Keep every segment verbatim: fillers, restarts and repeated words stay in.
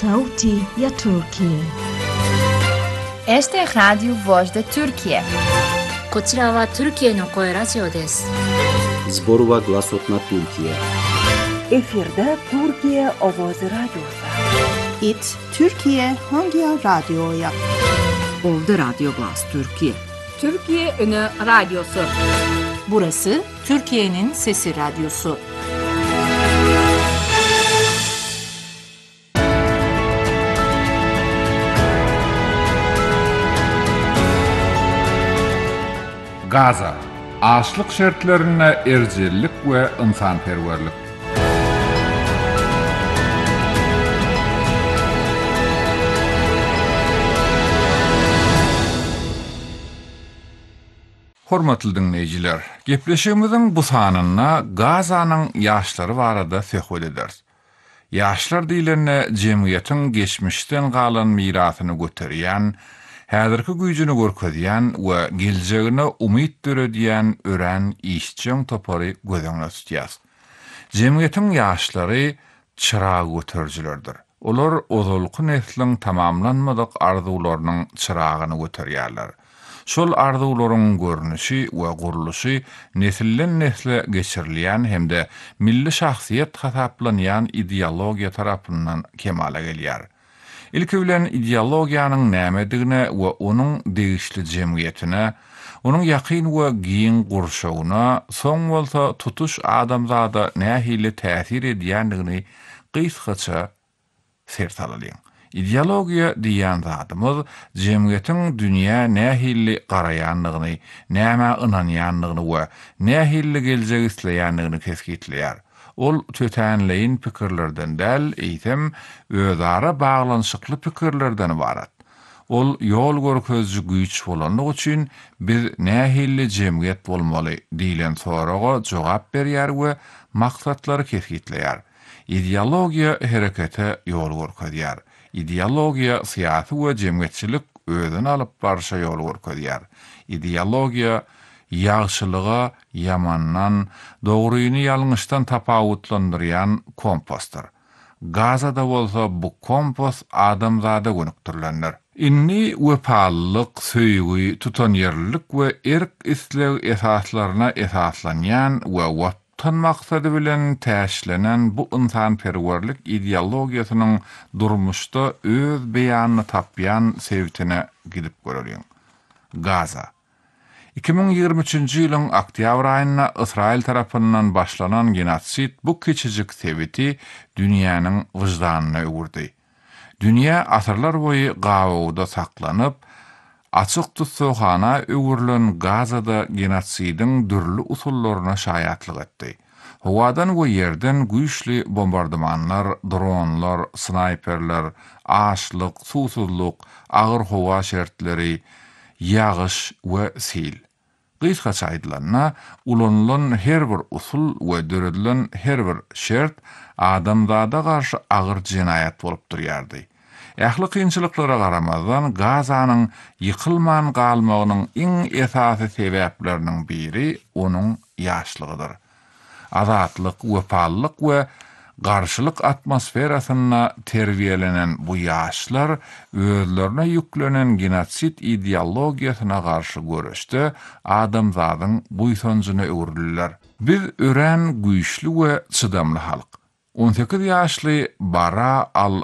Sauti ya Turki. Este Radio Voz de Türkiye. こちらはトルキエの声ラジオです。 Zborova Glasot na Türkiye. Efirde Türkiye Ovozi Radyosu. It Türkiye Hangi Radyo'ya? Oldu Radyo Glas Türkiye. Türkiye Ünü Radyosu. Burası Türkiye'nin Sesi Radyosu. Gaza, açlık şartlarına ercellik ve insanperverlik. Hormatly dinleyijiler, gepleşigimiziň bu sanyna Gazanyň ýaşlary barada söhbet ederiz. Ýaşlar diýilende jemgyýetiň geçmişden galan mirasyny göterýän, häzirki güýjüni görkezýän we geljegine umyt döredýän ören işçiň topary gözeňe tutýar. Jemgyýetiň ýaşlary çyrag göterjilerdir. Olar ozalky neslin tamamlanmadyk arzularynyň çıragyny göterýärler. Şol arzularyň görnüşi we guruluşy nesilden nesle geçirilýän hemde milli şahsiýet hasaplanýan ideologiýa tarapyndan kemale gelýär. İlki bilen ideologiýanyň nämedigine we onuň degişli jemgyýetine, onuň ýakyn we giň gurşagyna, soň bolsa tutuş adamzada nähili täsir edýändigini gysgaça sertalalýar. Ideologiýa diýen zatymyz jemgyýetiň dünýä nähili garaýanlygyny, näme ynanýanlygyny we nähili geljek isleýänligini kesgitleýär. Ol tötänleýin pikirlerden däl, eýtem özara baglanşykly pikirlerden ibarat. Ol ýol görkezji güýç bolanlyk üçin biz nähili jemgyýet bolmaly diýilen soraga jogap berýär we maksatlary kesgitleýär. Ideologiýa herekete ýol görkezýär. Ideologiýa syýasy we jemgyýetçilik özüni alyp barşa ýol görkezýär. Ideologiýa ýagşylyga ýamandan, dogryny ýalňyşdan tapawutlandyrýan kompostdur. Gazada bolsa bu kompost adamzada gönükdirlenler. Inni wepalyk, söýgü, tutanýarlyk we erk isleg esaslaryna esaslanýan we watan maksady bilen täşlenen bu insanperwerlik ideologiýasynyň durmuşda öz beýanyny tapýan sevtine gidip görelýär. Gaza iki bin ýygrimi üçinji ýylyň oktýabr aýyna Israil tarapyndan başlanan genotsit bu kiçijik seviti dünýäniň wyjdanyna öwürdi. Dünýä asyrlar boyu gawawda saklanyp, açyk tutsuhana öwürlen Gazada genotsidin dürli usullaryna şaýatlyk etdi. Howadan we ýerden güýçli bombardymanlar, dronlar, snayperler, açlyk, susuzluk, agyr howa şertleri, ýagyş we sil. Gysgaça aýdylanna, ulanylan her bir usul we döredilen her bir şert adamzada garşy agyr jinaýat bolup durýardy. Ähli kynçylyklara garamazdan Gazanyň ýykylman galmagynyň iň esasy sebäpleriniň biri onuň ýaşlygydyr. Azatlyk, wepalyk we garşylyk atmosferasyna terbiýelenen bu ýaşlar özlerine ýüklenen genotsit ideologiýasyna garşy görüşde adamzadyň buýsanjyna öwürdiler. Biz ören, güýçli we çydamly halk. on sekiz ýaşly Bara al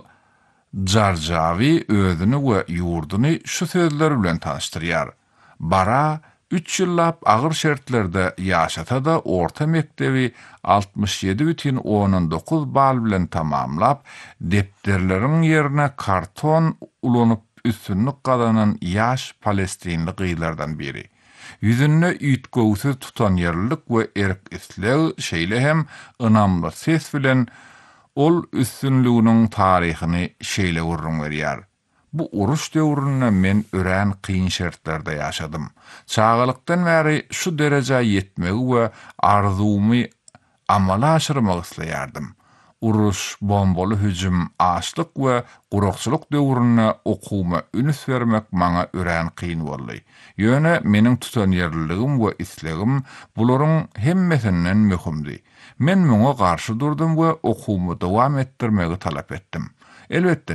Jarjavi özüni we ýurduny şu sözler bilen tanıştyrýar. Bara üç ýyllap agyr şertlerde ýaşata da orta mektebi altmış ýedi бүтүn onuň dokuz bal bilen tamamlap, depterleriň ýerine karton ulanyp üstünlük gazanan ýaş palestinli gyýlardan biri. Ýüzünde üýtgöwsüz tutanýarlyk we erk isleg şeýle hem ynamly ses bilen ol üstünlüğünün tarihini şeýle urrun berýär. Bu uruş döwründe men ören kyn şertlerde ýaşadym. Çağalykdan bäri şu derece ýetmegi we arzumy amala aşyrmak isleýärdim. Uruş, bombaly hüjüm, açlyk we gurukçylyk döwrüne okuwma ünüs bermek maňa ören kyn boldy. Ýöne meniň tutanýarlygym we islegim bularyň hemmesinden möhümdi. Men muňa garşy durdum we okuwmy dowam etdirmegi talap etdim. Elbetde